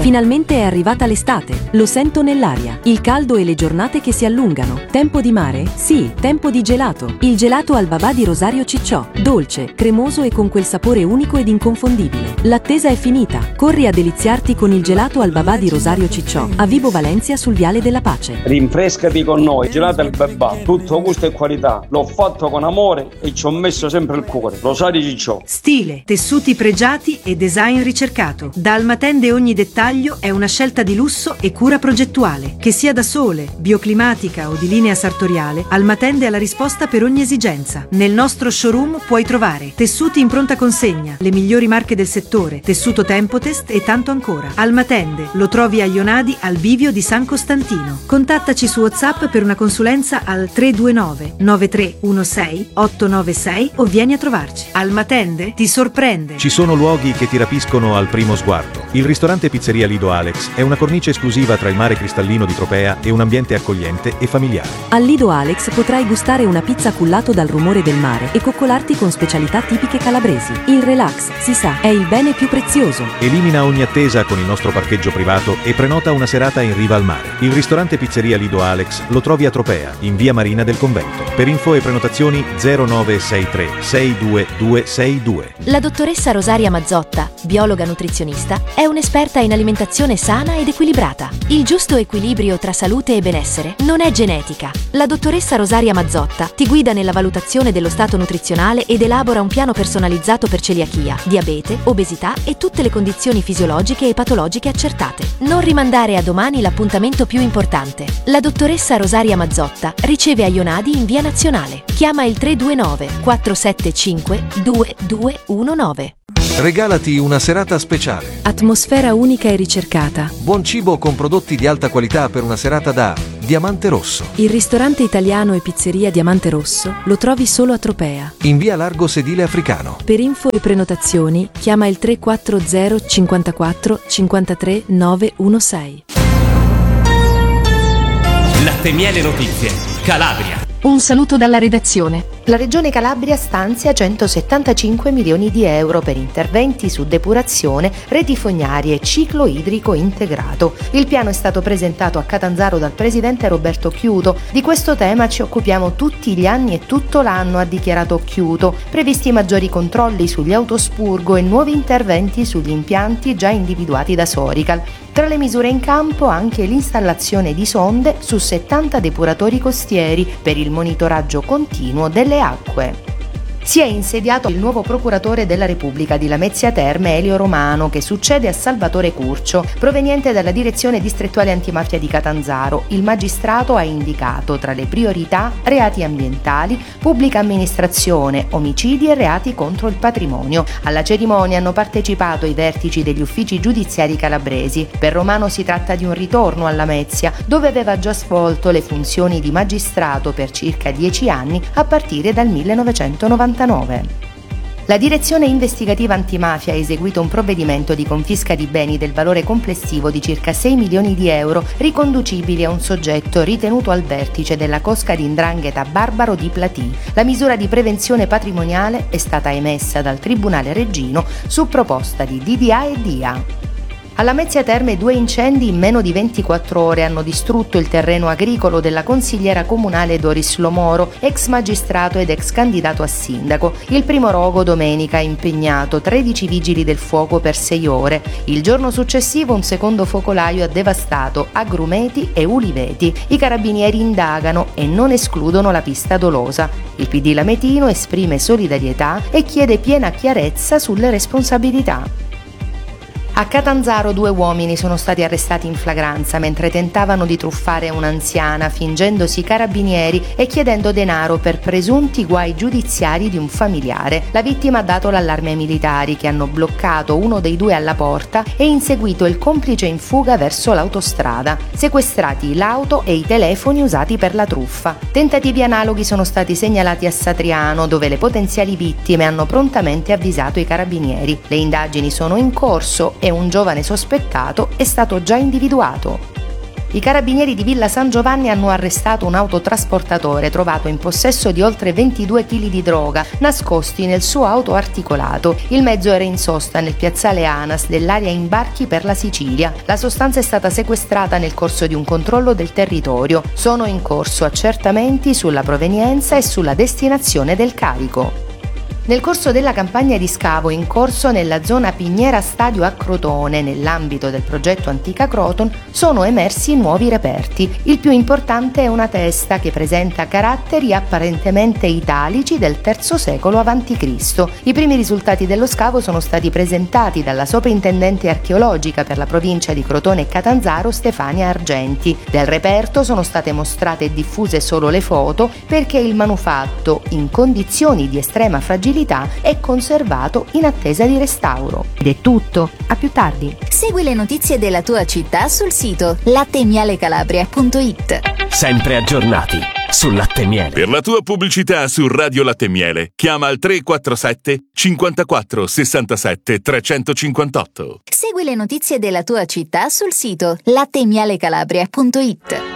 Finalmente è arrivata l'estate, lo sento nell'aria. Il caldo e le giornate che si allungano. Tempo di mare? Sì, tempo di gelato. Il gelato al babà di Rosario Cicciò. Dolce, cremoso e con quel sapore unico ed inconfondibile. L'attesa è finita. Corri a deliziarti con il gelato al babà di Rosario Cicciò, a Vibo Valencia sul Viale della Pace. Rinfrescati con noi, gelato al babà, tutto gusto e qualità. L'ho fatto con amore e ci ho messo sempre il cuore. Rosario Cicciò. Stile, tessuti pregiati e design ricercato. Da Almatende ogni dettaglio è una scelta di lusso e cura progettuale. Che sia da sole, bioclimatica o di linea sartoriale, Almatende ha la risposta per ogni esigenza. Nel nostro showroom puoi trovare tessuti in pronta consegna, le migliori marche del settore, tessuto Tempotest e tanto ancora. Almatende lo trovi a Ionadi al bivio di San Costantino. Contattaci su WhatsApp per una consulenza al 329 9316 896 o vieni a trovarci. Almatende ti sorprende. Ci sono luoghi che ti rapiscono al primo sguardo. Il ristorante Pizzeria Lido Alex è una cornice esclusiva tra il mare cristallino di Tropea e un ambiente accogliente e familiare. Al Lido Alex potrai gustare una pizza cullato dal rumore del mare e coccolarti con specialità tipiche calabresi. Il relax, si sa, è il bene più prezioso. Elimina ogni attesa con il nostro parcheggio privato e prenota una serata in riva al mare. Il ristorante Pizzeria Lido Alex lo trovi a Tropea, in via Marina del Convento. Per info e prenotazioni 0963 62262. La dottoressa Rosaria Mazzotta, biologa nutrizionista, è un'esperta in alimentazione sana ed equilibrata. Il giusto equilibrio tra salute e benessere non è genetica. La dottoressa Rosaria Mazzotta ti guida nella valutazione dello stato nutrizionale ed elabora un piano personalizzato per celiachia, diabete, obesità e tutte le condizioni fisiologiche e patologiche accertate. Non rimandare a domani l'appuntamento più importante. La dottoressa Rosaria Mazzotta riceve a Ionadi in via Nazionale. Chiama il 329 475 2219. Regalati una serata speciale. Atmosfera unica e ricercata. Buon cibo con prodotti di alta qualità per una serata da Diamante Rosso. Il ristorante italiano e pizzeria Diamante Rosso lo trovi solo a Tropea. In via Largo Sedile Africano. Per info e prenotazioni chiama il 340 54 53 916. Latte Miele Notizie, Calabria. Un saluto dalla redazione. La Regione Calabria stanzia 175 milioni di euro per interventi su depurazione, reti fognarie e ciclo idrico integrato. Il piano è stato presentato a Catanzaro dal presidente Roberto Chiuto. Di questo tema ci occupiamo tutti gli anni e tutto l'anno, ha dichiarato Chiuto. Previsti maggiori controlli sugli autospurgo e nuovi interventi sugli impianti già individuati da Sorical. Tra le misure in campo anche l'installazione di sonde su 70 depuratori costieri per il monitoraggio continuo delle acque. Si è insediato il nuovo procuratore della Repubblica di Lamezia Terme, Elio Romano, che succede a Salvatore Curcio, proveniente dalla Direzione Distrettuale Antimafia di Catanzaro. Il magistrato ha indicato tra le priorità reati ambientali, pubblica amministrazione, omicidi e reati contro il patrimonio. Alla cerimonia hanno partecipato i vertici degli uffici giudiziari calabresi. Per Romano si tratta di un ritorno a Lamezia, dove aveva già svolto le funzioni di magistrato per circa 10 anni a partire dal 1999. La Direzione Investigativa Antimafia ha eseguito un provvedimento di confisca di beni del valore complessivo di circa 6 milioni di euro riconducibili a un soggetto ritenuto al vertice della cosca di 'ndrangheta Barbaro di Platì. La misura di prevenzione patrimoniale è stata emessa dal Tribunale Reggino su proposta di DDA e DIA. A Lamezia Terme 2 incendi in meno di 24 ore hanno distrutto il terreno agricolo della consigliera comunale Doris Lomoro, ex magistrato ed ex candidato a sindaco. Il primo rogo domenica ha impegnato 13 vigili del fuoco per 6 ore. Il giorno successivo un secondo focolaio ha devastato agrumeti e uliveti. I carabinieri indagano e non escludono la pista dolosa. Il PD lametino esprime solidarietà e chiede piena chiarezza sulle responsabilità. A Catanzaro 2 uomini sono stati arrestati in flagranza mentre tentavano di truffare un'anziana fingendosi carabinieri e chiedendo denaro per presunti guai giudiziari di un familiare. La vittima ha dato l'allarme ai militari che hanno bloccato uno dei 2 alla porta e inseguito il complice in fuga verso l'autostrada. Sequestrati l'auto e i telefoni usati per la truffa. Tentativi analoghi sono stati segnalati a Satriano, dove le potenziali vittime hanno prontamente avvisato i carabinieri. Le indagini sono in corso e un giovane sospettato è stato già individuato. I carabinieri di Villa San Giovanni hanno arrestato un autotrasportatore trovato in possesso di oltre 22 kg di droga nascosti nel suo auto articolato. Il mezzo era in sosta nel piazzale ANAS dell'area imbarchi per la Sicilia. La sostanza è stata sequestrata nel corso di un controllo del territorio. Sono in corso accertamenti sulla provenienza e sulla destinazione del carico. Nel corso della campagna di scavo in corso nella zona Piniera Stadio a Crotone, nell'ambito del progetto Antica Croton, sono emersi nuovi reperti. Il più importante è una testa che presenta caratteri apparentemente italici del III secolo a.C. I primi risultati dello scavo sono stati presentati dalla soprintendente archeologica per la provincia di Crotone e Catanzaro Stefania Argenti. Del reperto sono state mostrate e diffuse solo le foto perché il manufatto, in condizioni di estrema fragilità, è conservato in attesa di restauro. Ed è tutto, a più tardi. Segui le notizie della tua città sul sito lattemialecalabria.it. Sempre aggiornati sul latte miele. Per la tua pubblicità su Radio Latte Miele chiama al 347 54 67 358. Segui le notizie della tua città sul sito lattemialecalabria.it.